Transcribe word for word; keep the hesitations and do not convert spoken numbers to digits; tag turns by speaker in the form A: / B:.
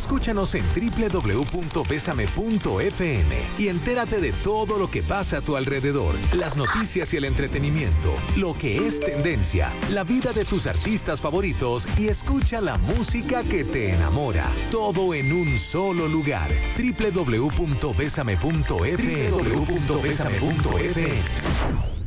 A: Escúchanos en doble u doble u doble u punto bésame punto efe eme y entérate de todo lo que pasa a tu alrededor, las noticias y el entretenimiento, lo que es tendencia, la vida de tus artistas favoritos y escucha la música que te enamora. Todo en un solo lugar. doble u doble u doble u punto bésame punto efe eme. doble u doble u doble u punto bésame punto efe eme.